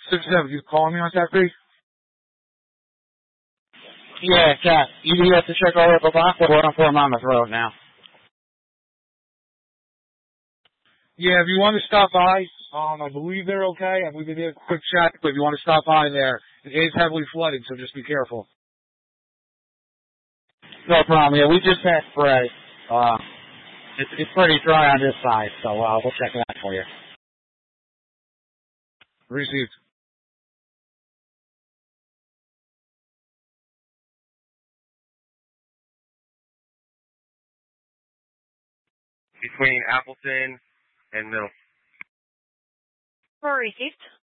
6-7, you calling me on Cat B? Yeah, Cat. You have to check over at Bavacqua. We're on 4 Monmouth Road now. Yeah, if you want to stop by, I believe they're okay. We can get a quick chat, but if you want to stop by there, it is heavily flooded, so just be careful. No problem. Yeah, we just had spray. It's pretty dry on this side, so we'll check that for you. Received. Between Appleton and Middle. Received.